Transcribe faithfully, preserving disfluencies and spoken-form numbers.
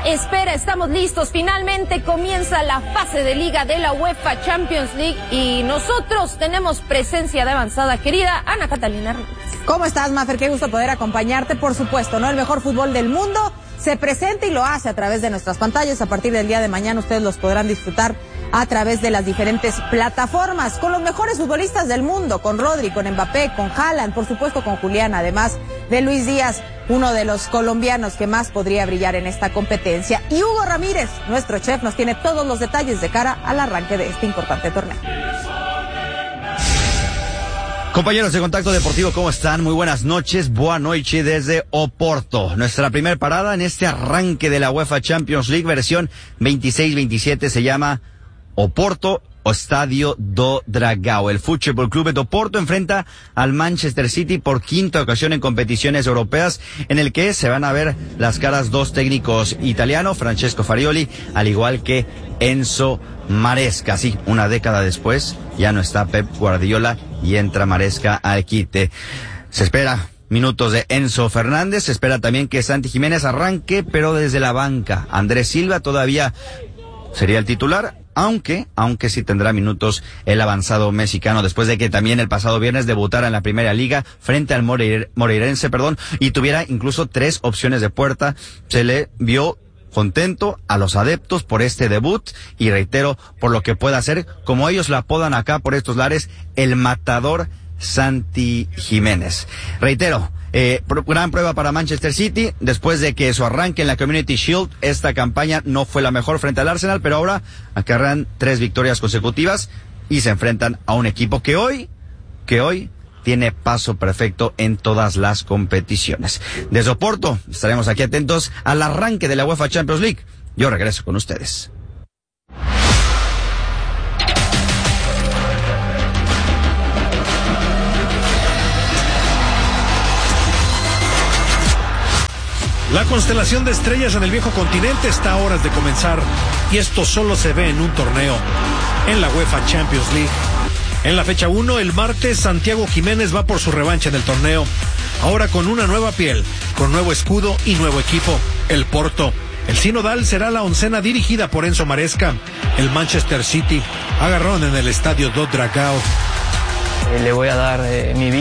espera, estamos listos. Finalmente comienza la fase de liga de la UEFA Champions League y nosotros tenemos presencia de avanzada. Querida Ana Catalina Hernández. ¿Cómo estás, Mafer? Qué gusto poder acompañarte. Por supuesto, ¿no? El mejor fútbol del mundo se presenta y lo hace a través de nuestras pantallas. A partir del día de mañana ustedes los podrán disfrutar a través de las diferentes plataformas, con los mejores futbolistas del mundo, con Rodri, con Mbappé, con Haaland, por supuesto con Julián, además de Luis Díaz, uno de los colombianos que más podría brillar en esta competencia. Y Hugo Ramírez, nuestro chef, nos tiene todos los detalles de cara al arranque de este importante torneo. Compañeros de Contacto Deportivo, ¿cómo están? Muy buenas noches, boa noite desde Oporto. Nuestra primera parada en este arranque de la UEFA Champions League, versión veintiséis veintisiete, se llama Oporto, o Estadio do Dragão. El Futebol Clube de Oporto enfrenta al Manchester City por quinta ocasión en competiciones europeas, en el que se van a ver las caras dos técnicos italianos, Francesco Farioli, al igual que Enzo Maresca. Sí, una década después, ya no está Pep Guardiola y entra Maresca al quite. Se espera minutos de Enzo Fernández, se espera también que Santi Jiménez arranque, pero desde la banca. Andrés Silva todavía sería el titular, aunque, aunque sí tendrá minutos el avanzado mexicano, después de que también el pasado viernes debutara en la Primera Liga frente al Moreir, Moreirense, perdón, y tuviera incluso tres opciones de puerta. Se le vio contento a los adeptos por este debut y reitero, por lo que pueda hacer, como ellos lo apodan acá por estos lares, el matador Santi Jiménez. Reitero, Eh, gran prueba para Manchester City, después de que su arranque en la Community Shield, esta campaña no fue la mejor frente al Arsenal, pero ahora acarrean tres victorias consecutivas y se enfrentan a un equipo que hoy, que hoy tiene paso perfecto en todas las competiciones. Desde Oporto estaremos aquí atentos al arranque de la UEFA Champions League. Yo regreso con ustedes. La constelación de estrellas en el viejo continente está a horas de comenzar y esto solo se ve en un torneo, en la UEFA Champions League. En la fecha uno, el martes, Santiago Jiménez va por su revancha en el torneo, ahora con una nueva piel, con nuevo escudo y nuevo equipo, el Porto. El sinodal será la oncena dirigida por Enzo Maresca, el Manchester City, agarrón en el Estadio do Dragão. Le voy a dar eh, mi vida.